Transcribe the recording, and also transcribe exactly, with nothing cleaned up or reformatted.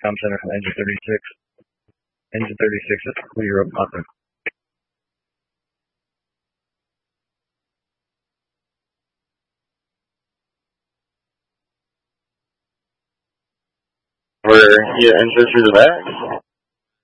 Com center, engine thirty-six. Engine thirty-six is clear of nothing. Where, yeah, engine through the back?